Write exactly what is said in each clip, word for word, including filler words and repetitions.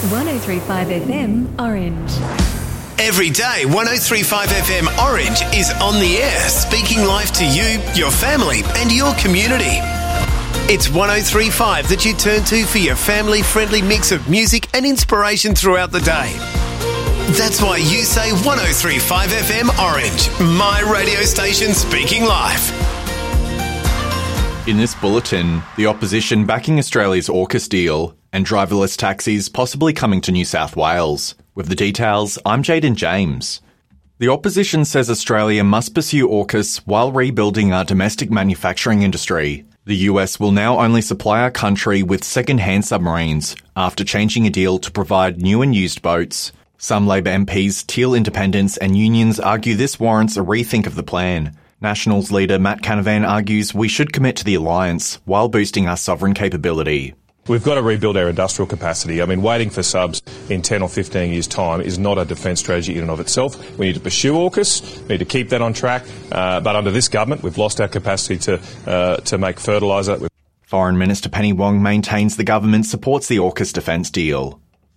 one oh three point five F M Orange. Every day, one oh three point five F M Orange is on the air, speaking life to you, your family and your community. It's one oh three point five that you turn to for your family-friendly mix of music and inspiration throughout the day. That's why you say one oh three point five F M Orange, my radio station speaking life. In this bulletin, the opposition backing Australia's AUKUS deal and driverless taxis possibly coming to New South Wales. With the details, I'm Jaden James. The opposition says Australia must pursue AUKUS while rebuilding our domestic manufacturing industry. The U S will now only supply our country with second-hand submarines after changing a deal to provide new and used boats. Some Labor M Ps, Teal independents and unions argue this warrants a rethink of the plan. Nationals leader Matt Canavan argues we should commit to the alliance while boosting our sovereign capability. We've got to rebuild our industrial capacity. I mean, waiting for subs in ten or fifteen years' time is not a defence strategy in and of itself. We need to pursue AUKUS, we need to keep that on track, uh, but under this government we've lost our capacity to uh, to make fertiliser. Foreign Minister Penny Wong maintains the government supports the AUKUS defence deal.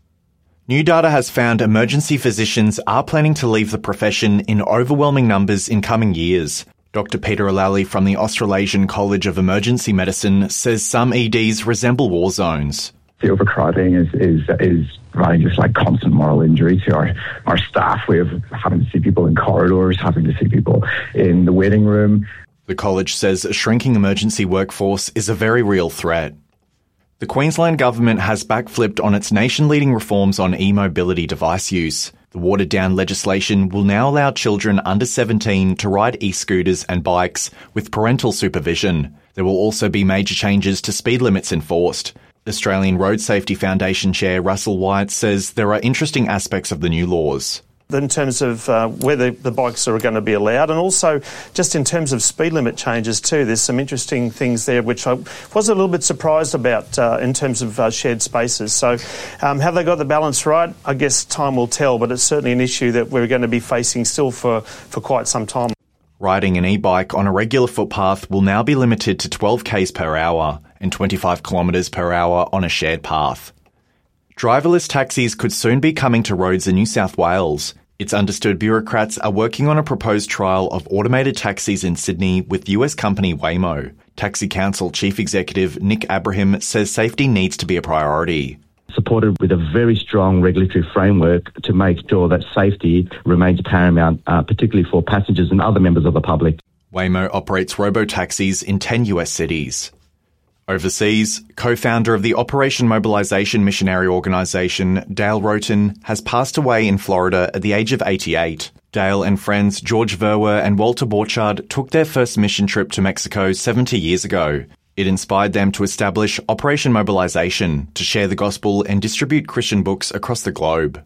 New data has found emergency physicians are planning to leave the profession in overwhelming numbers in coming years. Doctor Peter O'Lally from the Australasian College of Emergency Medicine says some E Ds resemble war zones. The overcrowding is, is, is providing just like constant moral injury to our, our staff. We have having to see people in corridors, having to see people in the waiting room. The college says a shrinking emergency workforce is a very real threat. The Queensland government has backflipped on its nation-leading reforms on e-mobility device use. The watered-down legislation will now allow children under seventeen to ride e-scooters and bikes with parental supervision. There will also be major changes to speed limits enforced. Australian Road Safety Foundation Chair Russell White says there are interesting aspects of the new laws. In terms of uh, whether the bikes are going to be allowed, and also just in terms of speed limit changes too, there's some interesting things there which I was a little bit surprised about uh, in terms of uh, shared spaces. So um, have they got the balance right? I guess time will tell, but it's certainly an issue that we're going to be facing still for, for quite some time. Riding an e-bike on a regular footpath will now be limited to twelve kays per hour and twenty-five kilometres per hour on a shared path. Driverless taxis could soon be coming to roads in New South Wales. It's understood bureaucrats are working on a proposed trial of automated taxis in Sydney with U S company Waymo. Taxi Council Chief Executive Nick Abraham says safety needs to be a priority. Supported with a very strong regulatory framework to make sure that safety remains paramount, uh, particularly for passengers and other members of the public. Waymo operates robo-taxis in ten U S cities. Overseas, co-founder of the Operation Mobilisation missionary organisation, Dale Roten, has passed away in Florida at the age of eighty-eight. Dale and friends George Verwer and Walter Borchardt took their first mission trip to Mexico seventy years ago. It inspired them to establish Operation Mobilisation to share the gospel and distribute Christian books across the globe.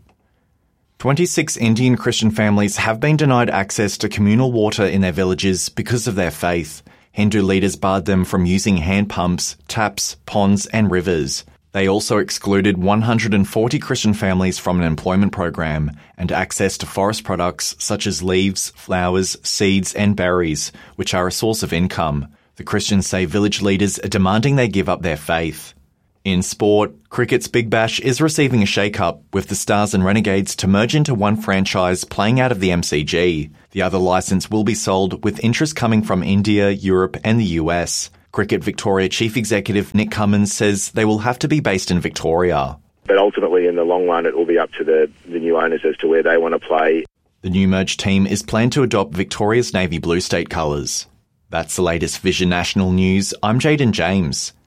twenty-six Indian Christian families have been denied access to communal water in their villages because of their faith. Hindu leaders barred them from using hand pumps, taps, ponds and rivers. They also excluded one hundred forty Christian families from an employment program and access to forest products such as leaves, flowers, seeds and berries, which are a source of income. The Christians say village leaders are demanding they give up their faith. In sport, cricket's Big Bash is receiving a shake-up, with the Stars and Renegades to merge into one franchise playing out of the M C G. The other licence will be sold, with interest coming from India, Europe and the U S. Cricket Victoria Chief Executive Nick Cummins says they will have to be based in Victoria. But ultimately, in the long run, it will be up to the, the new owners as to where they want to play. The new merged team is planned to adopt Victoria's navy blue state colours. That's the latest Vision National News. I'm Jaden James.